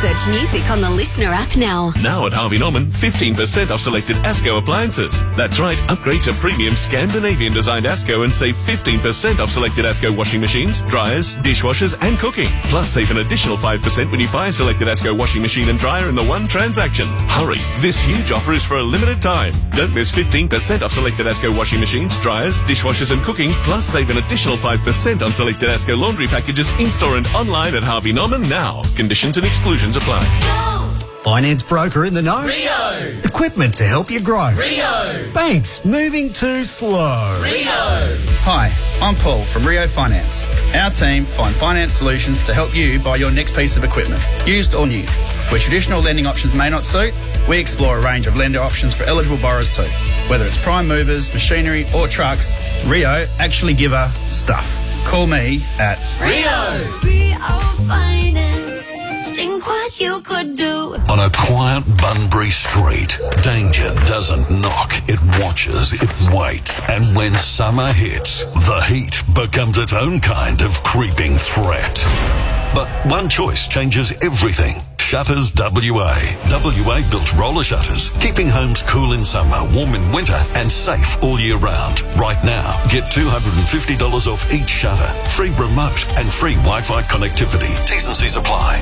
Search music on the Listener app now. Now at Harvey Norman, 15% off selected ASCO appliances. That's right, upgrade to premium Scandinavian-designed ASCO and save 15% off selected ASCO washing machines, dryers, dishwashers and cooking. Plus, save an additional 5% when you buy a selected ASCO washing machine and dryer in the one transaction. Hurry, this huge offer is for a limited time. Don't miss 15% off selected ASCO washing machines, dryers, dishwashers and cooking. Plus, save an additional 5% on selected ASCO laundry packages in-store and online at Harvey Norman now. Conditions and exclusions apply. Finance broker in the know? Rio. Equipment to help you grow? Rio. Banks moving too slow? Rio. Hi, I'm Paul from Rio Finance. Our team find finance solutions to help you buy your next piece of equipment, used or new. Where traditional lending options may not suit, we explore a range of lender options for eligible borrowers too. Whether it's prime movers, machinery or trucks, Rio actually give a stuff. Call me at Rio. Rio Finance. Think what you could do. On a quiet Bunbury street, danger doesn't knock, it watches, it waits. And when summer hits, the heat becomes its own kind of creeping threat. But one choice changes everything. Shutters WA. WA built roller shutters, keeping homes cool in summer, warm in winter and safe all year round. Right now, get $250 off each shutter, free remote and free Wi-Fi connectivity. T's and C's apply.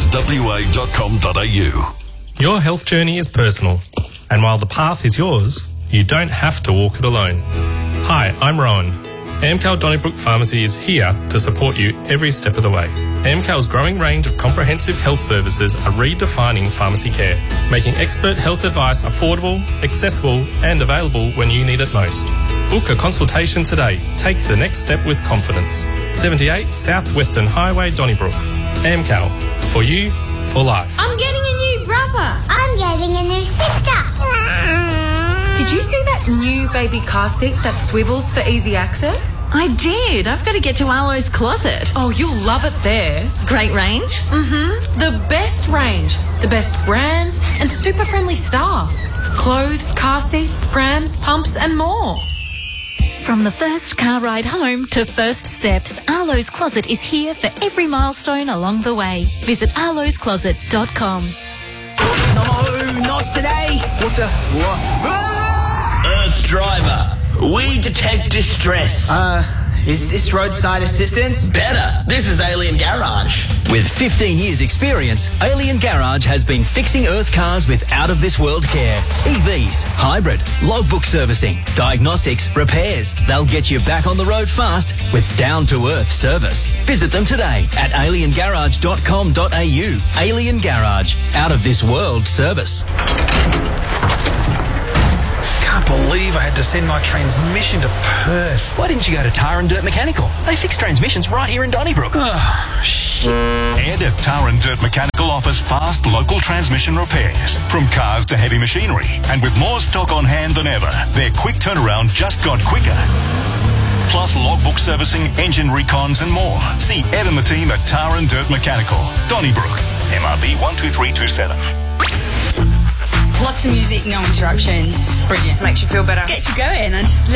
Shutterswa.com.au. Your health journey is personal, and while the path is yours, you don't have to walk it alone. Hi, I'm Rowan. Amcal Donnybrook Pharmacy is here to support you every step of the way. Amcal's growing range of comprehensive health services are redefining pharmacy care, making expert health advice affordable, accessible and available when you need it most. Book a consultation today. Take the next step with confidence. 78 South Western Highway, Donnybrook. Amcal. For you, for life. I'm getting a new brother. I'm getting a new sister. Did you see that new baby car seat that swivels for easy access? I did. I've got to get to Arlo's Closet. Oh, you'll love it there. Great range? Mm-hmm. The best range, the best brands and super friendly staff. Clothes, car seats, prams, pumps and more. From the first car ride home to first steps, Arlo's Closet is here for every milestone along the way. Visit arloscloset.com. No, not today. What the? What? Earth Driver. We detect distress. Is this roadside assistance? Better. This is Alien Garage. With 15 years experience, Alien Garage has been fixing Earth cars with out-of-this-world care. EVs, hybrid, logbook servicing, diagnostics, repairs. They'll get you back on the road fast with down-to-earth service. Visit them today at aliengarage.com.au. Alien Garage. Out-of-this-world service. I can't believe I had to send my transmission to Perth. Why didn't you go to Tar and Dirt Mechanical? They fix transmissions right here in Donnybrook. Oh, shit. Ed at Tar and Dirt Mechanical offers fast local transmission repairs, from cars to heavy machinery. And with more stock on hand than ever, their quick turnaround just got quicker. Plus logbook servicing, engine recons and more. See Ed and the team at Tar and Dirt Mechanical, Donnybrook, MRB 12327. Lots of music, no interruptions. Brilliant. Makes you feel better. Gets you going. I just